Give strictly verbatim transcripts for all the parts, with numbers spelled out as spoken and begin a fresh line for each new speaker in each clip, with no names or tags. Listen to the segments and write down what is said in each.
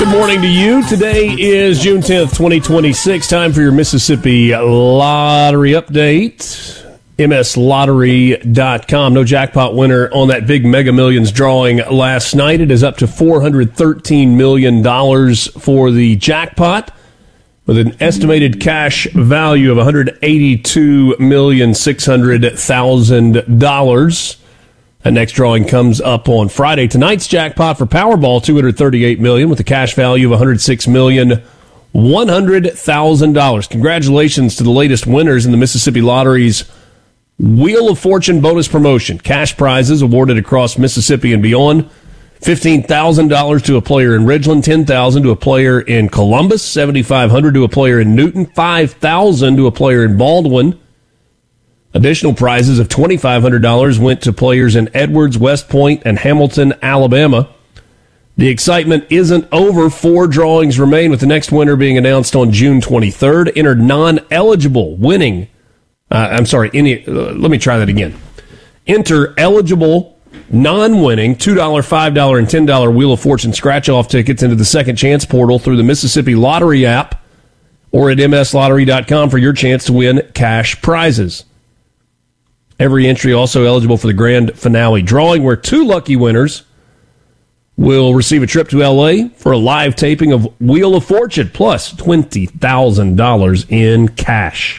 Good morning to you. Today is June tenth, twenty twenty-six. Time for your Mississippi Lottery update. M S lottery dot com. No jackpot winner on that big Mega Millions drawing last night. It is up to four hundred thirteen million dollars for the jackpot, with an estimated cash value of one hundred eighty-two million six hundred thousand dollars. That next drawing comes up on Friday. Tonight's jackpot for Powerball, two hundred thirty-eight million dollars with a cash value of one hundred six million one hundred thousand dollars. Congratulations to the latest winners in the Mississippi Lottery's Wheel of Fortune bonus promotion. Cash prizes awarded across Mississippi and beyond. fifteen thousand dollars to a player in Ridgeland, ten thousand dollars to a player in Columbus, seven thousand five hundred dollars to a player in Newton, five thousand dollars to a player in Baldwin. Additional prizes of two thousand five hundred dollars went to players in Edwards, West Point, and Hamilton, Alabama. The excitement isn't over. Four drawings remain, with the next winner being announced on June twenty-third. Entered non-eligible winning. Uh, I'm sorry, any, uh, let me try that again. Enter eligible, non-winning, two dollars, five dollars, and ten dollars Wheel of Fortune scratch-off tickets into the Second Chance portal through the Mississippi Lottery app or at M S lottery dot com for your chance to win cash prizes. Every entry also eligible for the grand finale drawing, where two lucky winners will receive a trip to L A for a live taping of Wheel of Fortune, plus twenty thousand dollars in cash.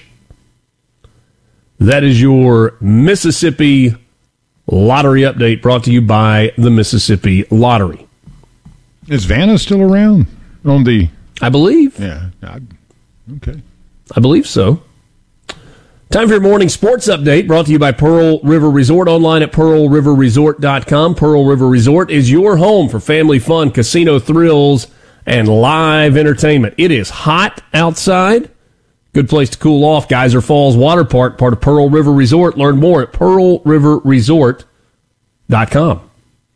That is your Mississippi Lottery update, brought to you by the Mississippi Lottery.
Is Vanna still around on the...
I believe.
Yeah. I, okay.
I believe so. Time for your morning sports update, brought to you by Pearl River Resort, online at pearl river resort dot com. Pearl River Resort is your home for family fun, casino thrills, and live entertainment. It is hot outside. Good place to cool off. Geyser Falls Water Park, part of Pearl River Resort. Learn more at pearl river resort dot com.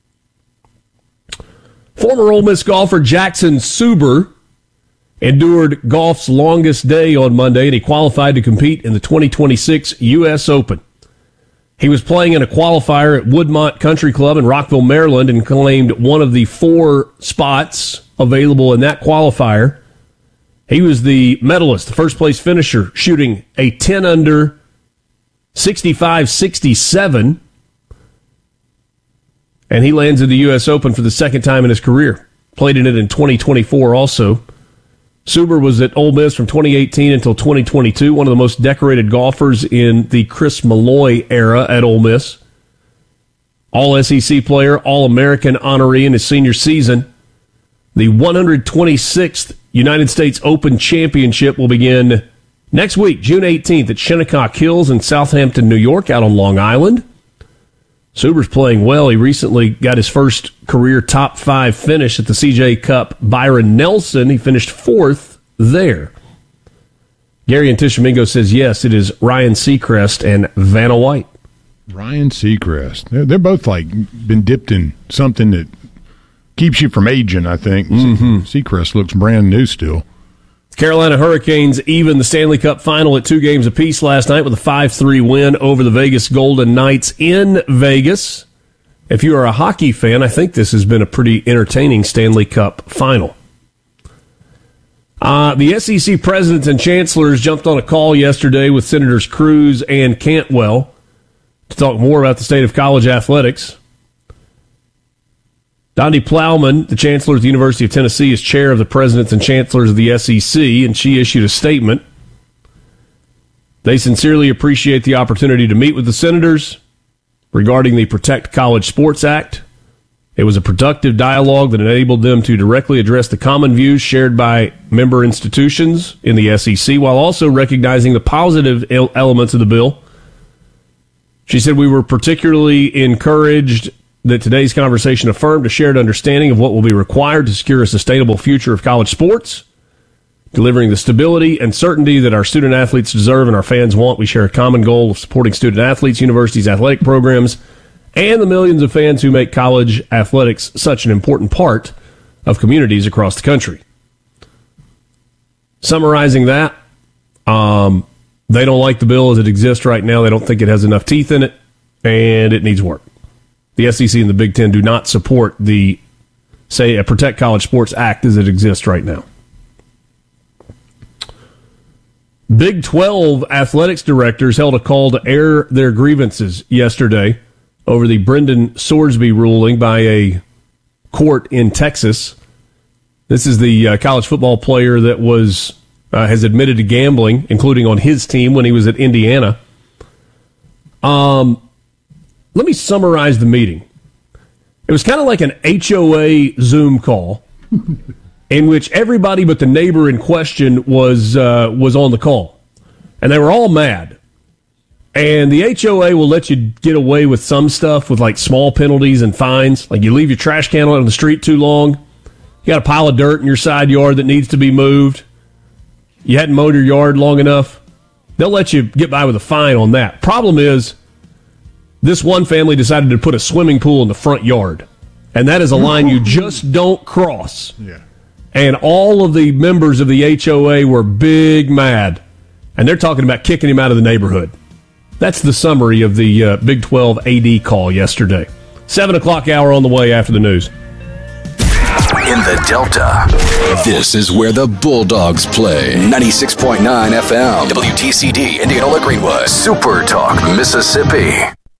Former Ole Miss golfer Jackson Suber endured golf's longest day on Monday, and he qualified to compete in the twenty twenty-six U S Open. He was playing in a qualifier at Woodmont Country Club in Rockville, Maryland, and claimed one of the four spots available in that qualifier. He was the medalist, the first-place finisher, shooting a ten under, sixty-five sixty-seven, and he lands in the U S Open for the second time in his career. Played in it in twenty twenty-four also. Suber was at Ole Miss from twenty eighteen until twenty twenty-two, one of the most decorated golfers in the Chris Malloy era at Ole Miss. All S E C player, All-American honoree in his senior season. The one hundred twenty-sixth United States Open Championship will begin next week, June eighteenth, at Shinnecock Hills in Southampton, New York, out on Long Island. Suber's playing well. He recently got his first career top five finish at the C J Cup. Byron Nelson, he finished fourth there. Gary and Tishomingo says, yes, it is Ryan Seacrest and Vanna White.
Ryan Seacrest. They're, they're both like been dipped in something that keeps you from aging, I think. Mm-hmm. Seacrest looks brand new still.
Carolina Hurricanes even the Stanley Cup final at two games apiece last night with a five three win over the Vegas Golden Knights in Vegas. If you are a hockey fan, I think this has been a pretty entertaining Stanley Cup final. Uh, the S E C presidents and chancellors jumped on a call yesterday with Senators Cruz and Cantwell to talk more about the state of college athletics. Dondi Plowman, the chancellor at the University of Tennessee, is chair of the presidents and chancellors of the S E C, and she issued a statement. They sincerely appreciate the opportunity to meet with the senators regarding the Protect College Sports Act. It was a productive dialogue that enabled them to directly address the common views shared by member institutions in the S E C, while also recognizing the positive elements of the bill. She said, we were particularly encouraged that today's conversation affirmed a shared understanding of what will be required to secure a sustainable future of college sports, delivering the stability and certainty that our student athletes deserve and our fans want. We share a common goal of supporting student athletes, universities, athletic programs, and the millions of fans who make college athletics such an important part of communities across the country. Summarizing that, um, they don't like the bill as it exists right now. They don't think it has enough teeth in it, and it needs work. The S E C and the Big Ten do not support the say, a Protect College Sports Act as it exists right now. Big twelve athletics directors held a call to air their grievances yesterday over the Brendan Sorsby ruling by a court in Texas. This is the uh, college football player that was uh, has admitted to gambling, including on his team when he was at Indiana. Um, let me summarize the meeting. It was kind of like an H O A Zoom call in which everybody but the neighbor in question was uh, was on the call. And they were all mad. And the H O A will let you get away with some stuff with like small penalties and fines. Like you leave your trash can on the street too long. You got a pile of dirt in your side yard that needs to be moved. You hadn't mowed your yard long enough. They'll let you get by with a fine on that. Problem is, this one family decided to put a swimming pool in the front yard. And that is a line you just don't cross.
Yeah.
And all of the members of the H O A were big mad. And they're talking about kicking him out of the neighborhood. That's the summary of the uh, Big twelve A D call yesterday. seven o'clock hour on the way after the news.
In the Delta, this is where the Bulldogs play. ninety-six point nine F M, W T C D, Indianola Greenwood, Super Talk, Mississippi.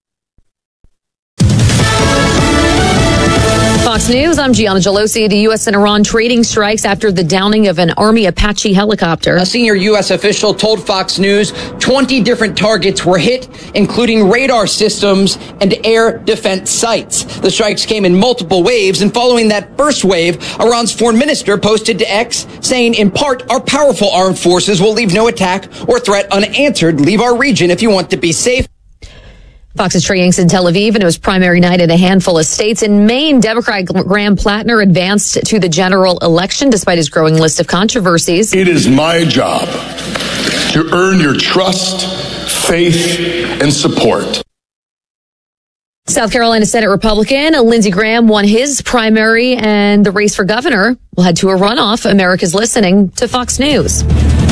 Fox News, I'm Gianna Gelosi. The U S and Iran trading strikes after the downing of an Army Apache helicopter.
A senior U S official told Fox News twenty different targets were hit, including radar systems and air defense sites. The strikes came in multiple waves, and following that first wave, Iran's foreign minister posted to X saying, in part, our powerful armed forces will leave no attack or threat unanswered. Leave our region if you want to be safe.
Fox's Trey Yanks in Tel Aviv, and it was primary night in a handful of states. In Maine, Democrat Graham Plattner advanced to the general election despite his growing list of controversies.
It is my job to earn your trust, faith, and support.
South Carolina Senate Republican Lindsey Graham won his primary, and the race for governor will head to a runoff. America's listening to Fox News.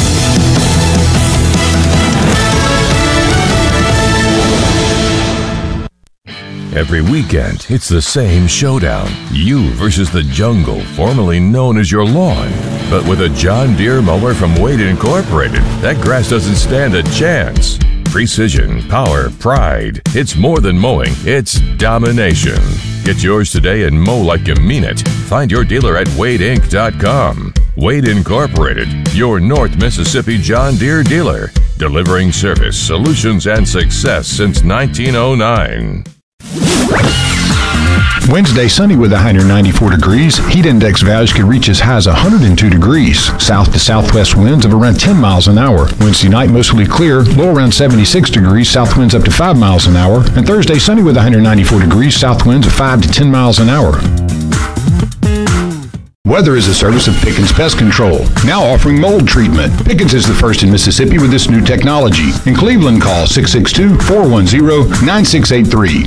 Every weekend, it's the same showdown. You versus the jungle, formerly known as your lawn. But with a John Deere mower from Wade Incorporated, that grass doesn't stand a chance. Precision, power, pride. It's more than mowing, it's domination. Get yours today and mow like you mean it. Find your dealer at wade inc dot com. Wade Incorporated, your North Mississippi John Deere dealer. Delivering service, solutions, and success since nineteen oh nine.
Wednesday, sunny with a high near ninety-four degrees. Heat index values could reach as high as one hundred two degrees. South to southwest winds of around ten miles an hour. Wednesday night, mostly clear, low around seventy-six degrees. South winds up to five miles an hour. And Thursday, sunny with a high near ninety-four degrees. South winds of five to ten miles an hour. Weather is a service of Pickens Pest Control, now offering mold treatment. Pickens is the first in Mississippi with this new technology. In Cleveland, call six six two, four one zero, nine six eight three.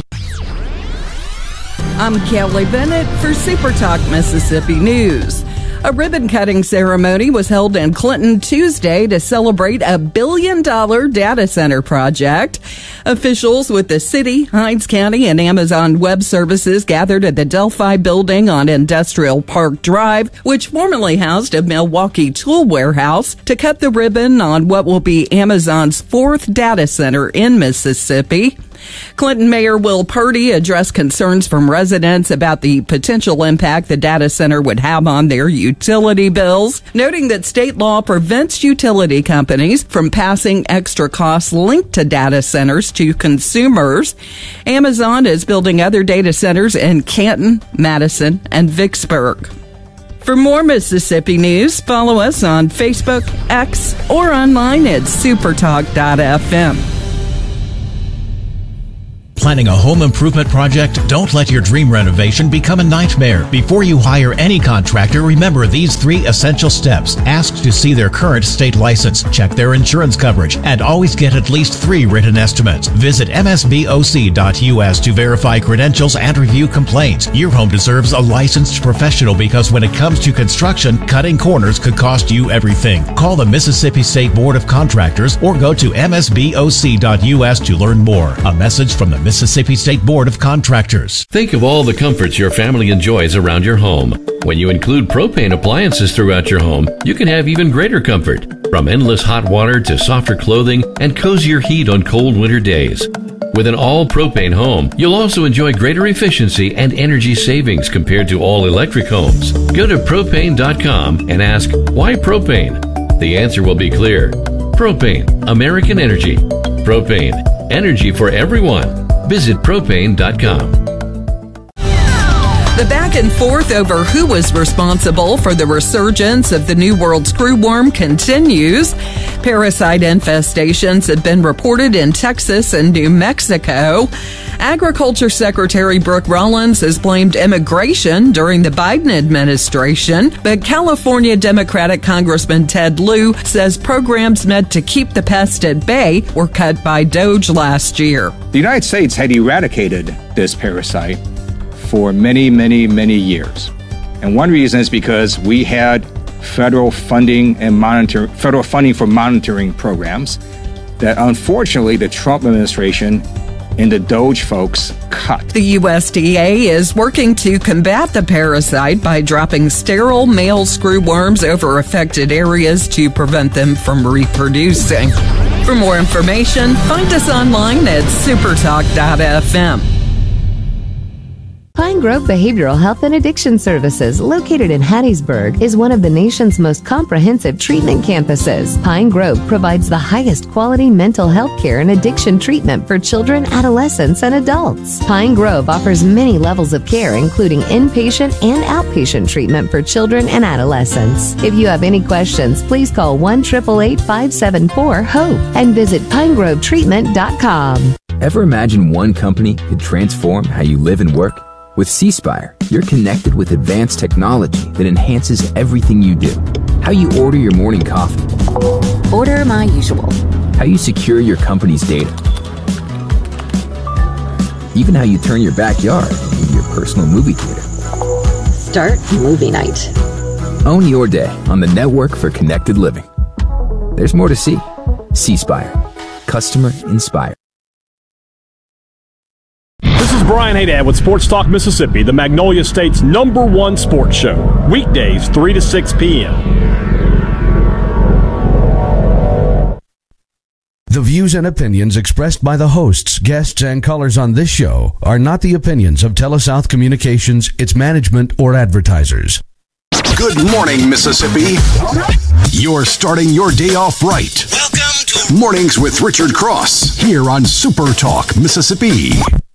I'm Kelly Bennett for Super Talk Mississippi News. A ribbon-cutting ceremony was held in Clinton Tuesday to celebrate a billion-dollar data center project. Officials with the city, Hinds County, and Amazon Web Services gathered at the Delphi Building on Industrial Park Drive, which formerly housed a Milwaukee tool warehouse, to cut the ribbon on what will be Amazon's fourth data center in Mississippi. Clinton Mayor Will Purdy addressed concerns from residents about the potential impact the data center would have on their utility bills, noting that state law prevents utility companies from passing extra costs linked to data centers to consumers. Amazon is building other data centers in Canton, Madison, and Vicksburg. For more Mississippi news, follow us on Facebook, X, or online at supertalk dot f m.
Planning a home improvement project? Don't let your dream renovation become a nightmare. Before you hire any contractor, remember these three essential steps. Ask to see their current state license, check their insurance coverage, and always get at least three written estimates. Visit m s b o c dot u s to verify credentials and review complaints. Your home deserves a licensed professional, because when it comes to construction, cutting corners could cost you everything. Call the Mississippi State Board of Contractors or go to m s b o c dot u s to learn more. A message from the Mississippi State Board of Contractors.
Think of all the comforts your family enjoys around your home. When you include propane appliances throughout your home, you can have even greater comfort, from endless hot water to softer clothing and cozier heat on cold winter days. With an all-propane home, you'll also enjoy greater efficiency and energy savings compared to all-electric homes. Go to propane dot com and ask, why propane? The answer will be clear. Propane, American energy. Propane, energy for everyone. Visit propane dot com.
The back and forth over who was responsible for the resurgence of the New World screwworm continues. Parasite infestations have been reported in Texas and New Mexico. Agriculture Secretary Brooke Rollins has blamed immigration during the Biden administration, but California Democratic Congressman Ted Lieu says programs meant to keep the pest at bay were cut by DOGE last year.
The United States had eradicated this parasite for many, many, many years. And one reason is because we had federal funding and monitor federal funding for monitoring programs that unfortunately the Trump administration and the DOGE folks cut.
The U S D A is working to combat the parasite by dropping sterile male screwworms over affected areas to prevent them from reproducing. For more information, find us online at supertalk dot f m.
Pine Grove Behavioral Health and Addiction Services, located in Hattiesburg, is one of the nation's most comprehensive treatment campuses. Pine Grove provides the highest quality mental health care and addiction treatment for children, adolescents, and adults. Pine Grove offers many levels of care, including inpatient and outpatient treatment for children and adolescents. If you have any questions, please call one eight eight eight, five seven four, HOPE and visit pine grove treatment dot com.
Ever imagine one company could transform how you live and work? With C Spire, you're connected with advanced technology that enhances everything you do. How you order your morning coffee.
Order my usual.
How you secure your company's data. Even how you turn your backyard into your personal movie theater.
Start movie night.
Own your day on the network for connected living. There's more to see. C Spire. Customer inspired.
This is Brian Haydad with Sports Talk Mississippi, the Magnolia State's number one sports show. Weekdays, three to six p.m.
The views and opinions expressed by the hosts, guests, and callers on this show are not the opinions of TeleSouth Communications, its management, or advertisers.
Good morning, Mississippi. You're starting your day off right. Welcome to Mornings with Richard Cross here on Super Talk Mississippi.